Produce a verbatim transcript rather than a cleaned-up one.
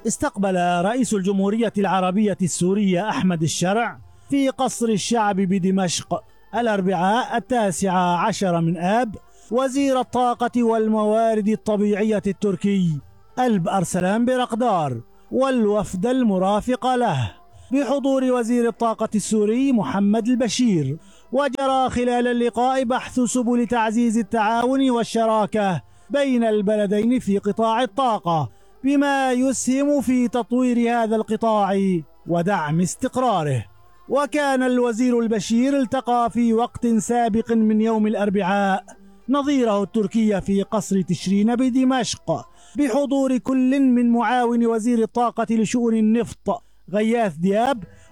استقبل رئيس الجمهورية العربية السورية أحمد الشرع في قصر الشعب بدمشق الأربعاء التاسع عشر من آب وزير الطاقة والموارد الطبيعية التركي ألب أرسلان برقدار والوفد المرافق له بحضور وزير الطاقة السوري محمد البشير. وجرى خلال اللقاء بحث سبل تعزيز التعاون والشراكة بين البلدين في قطاع الطاقة بما يسهم في تطوير هذا القطاع ودعم استقراره. وكان الوزير البشير التقى في وقت سابق من يوم الأربعاء نظيره التركي في قصر تشرين بدمشق بحضور كل من معاون وزير الطاقة لشؤون النفط غياث دياب